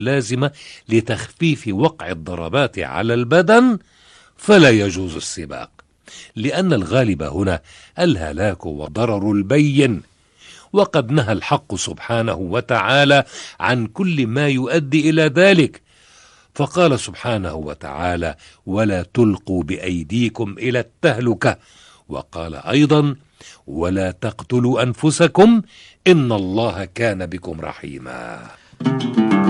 لازمة لتخفيف وقع الضربات على البدن، فلا يجوز السباق، لأن الغالب هنا الهلاك والضرر البين. وقد نهى الحق سبحانه وتعالى عن كل ما يؤدي إلى ذلك، فقال سبحانه وتعالى: ولا تلقوا بأيديكم إلى التهلكة. وقال أيضا: ولا تقتلوا أنفسكم إن الله كان بكم رحيما.